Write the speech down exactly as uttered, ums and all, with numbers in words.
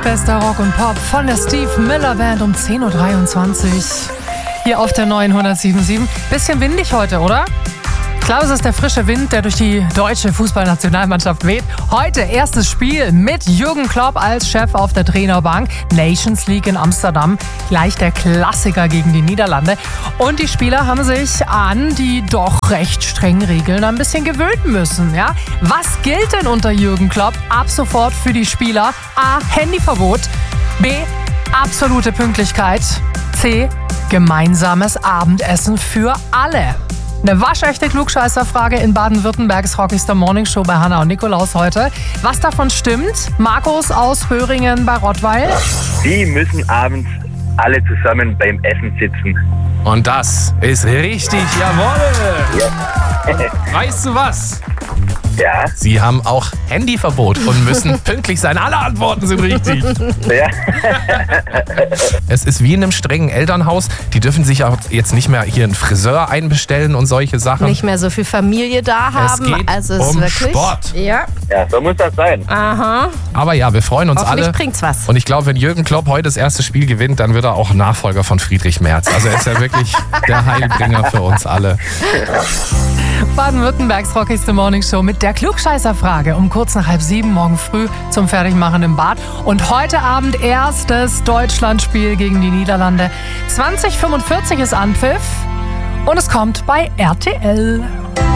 bester Rock und Pop von der Steve Miller Band um zehn Uhr dreiundzwanzig. Hier auf der neuen hundertsieben Komma sieben. Bisschen windig heute, oder? Ich glaube, es ist der frische Wind, der durch die deutsche Fußballnationalmannschaft weht. Heute erstes Spiel mit Jürgen Klopp als Chef auf der Trainerbank. Nations League in Amsterdam. Gleich der Klassiker gegen die Niederlande. Und die Spieler haben sich an die doch recht strengen Regeln ein bisschen gewöhnen müssen. Ja? Was gilt denn unter Jürgen Klopp ab sofort für die Spieler? A. Handyverbot. B. Absolute Pünktlichkeit. C. Gemeinsames Abendessen für alle. Eine waschechte Klugscheißerfrage in Baden-Württembergs Rockigster Morningshow bei Hanna und Nikolaus heute. Was davon stimmt? Markus aus Höringen bei Rottweil. Die müssen abends alle zusammen beim Essen sitzen. Und das ist richtig, jawohl! Ja. Weißt du was? Ja. Sie haben auch Handyverbot und müssen pünktlich sein. Alle Antworten sind richtig. Ja. Es ist wie in einem strengen Elternhaus. Die dürfen sich auch jetzt nicht mehr hier einen Friseur einbestellen und solche Sachen. Nicht mehr so viel Familie da haben. Es geht also es um ist wirklich, Sport. Ja. Ja, so muss das sein. Aha. Aber ja, wir freuen uns Hoffentlich alle. bringt's was. Und ich glaube, wenn Jürgen Klopp heute das erste Spiel gewinnt, dann wird er auch Nachfolger von Friedrich Merz. Also er ist ja wirklich der Heilbringer für uns alle. Baden-Württembergs Rockigste Morningshow mit der Klugscheißerfrage um kurz nach halb sieben morgen früh zum Fertigmachen im Bad. Und heute Abend erstes Deutschlandspiel gegen die Niederlande. zwanzig Uhr fünfundvierzig ist Anpfiff und es kommt bei R T L.